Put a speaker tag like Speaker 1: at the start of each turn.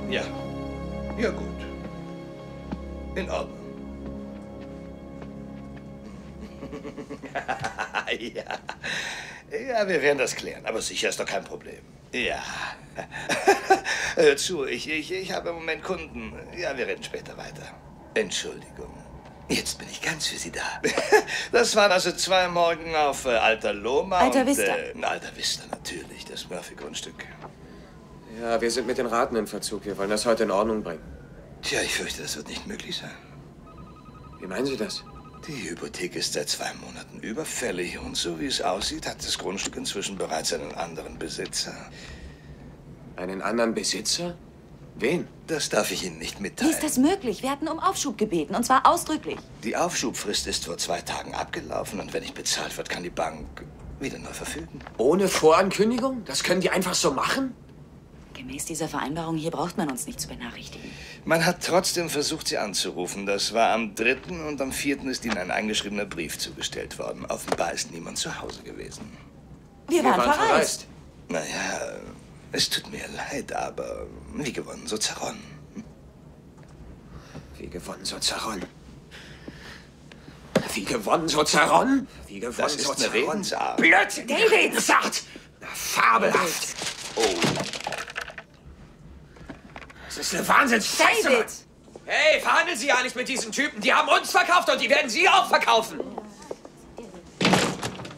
Speaker 1: Ja. Ja, gut. In Ordnung. Ja. Ja, wir werden das klären. Aber sicher ist doch kein Problem. Ja. Hör zu, ich habe im Moment Kunden. Ja, wir reden später weiter. Entschuldigung. Jetzt bin ich ganz für Sie da. Das waren also 2 Morgen auf Alta Loma.
Speaker 2: Alta Vista.
Speaker 1: Alta Vista, natürlich. Das Murphy-Grundstück.
Speaker 3: Ja, wir sind mit den Raten in Verzug. Wir wollen das heute in Ordnung bringen.
Speaker 1: Tja, ich fürchte, das wird nicht möglich sein.
Speaker 3: Wie meinen Sie das?
Speaker 1: Die Hypothek ist seit 2 Monaten überfällig und so wie es aussieht, hat das Grundstück inzwischen bereits einen anderen Besitzer.
Speaker 3: Einen anderen Besitzer? Wen?
Speaker 1: Das darf ich Ihnen nicht mitteilen.
Speaker 2: Wie ist das möglich? Wir hatten um Aufschub gebeten, und zwar ausdrücklich.
Speaker 1: Die Aufschubfrist ist vor 2 Tagen abgelaufen und wenn nicht bezahlt wird, kann die Bank wieder neu verfügen.
Speaker 3: Ohne Vorankündigung? Das können die einfach so machen?
Speaker 2: Gemäß dieser Vereinbarung hier braucht man uns nicht zu benachrichtigen.
Speaker 1: Man hat trotzdem versucht, sie anzurufen. Das war am 3. und am 4. ist ihnen ein eingeschriebener Brief zugestellt worden. Offenbar ist niemand zu Hause gewesen.
Speaker 2: Wir waren verreist.
Speaker 1: Naja, es tut mir leid, aber wie gewonnen, so zerronnen.
Speaker 3: Wie gewonnen, so zerronnen. Wie gewonnen, so zerronnen? Wie gewonnen,
Speaker 1: Das ist
Speaker 3: so
Speaker 1: eine
Speaker 3: zerronnen?
Speaker 1: Redensart.
Speaker 3: Blödsinn, die Redensart! Fabelhaft!
Speaker 1: Oh.
Speaker 3: Das ist eine Wahnsinnsscheiße!
Speaker 2: David!
Speaker 3: Hey, verhandeln Sie ja nicht mit diesen Typen. Die haben uns verkauft und die werden Sie auch verkaufen.